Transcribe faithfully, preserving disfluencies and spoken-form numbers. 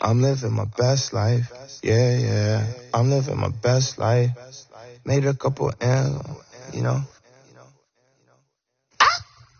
I'm living my best life. Yeah, yeah. I'm living my best life. Made a couple M's, you know.